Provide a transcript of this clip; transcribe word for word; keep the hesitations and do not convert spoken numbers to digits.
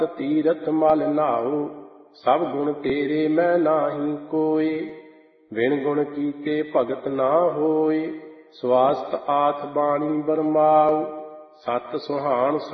ਤੀਰਥ ਮਲ ਨਾਉ, ਸਭ ਗੁਣ ਤੇਰੇ ਮੈਂ ਨਾਹੀ ਕੋਇ। ਬਿਨ ਗੁਣ ਕੀਤੇ ਭਗਤ ਨਾ ਹੋਇ, ਸਵਾਸਤ ਆਥ ਬਾਣੀ ਬਰਮਾਉ। ਸਤ ਸੁਹਾਣ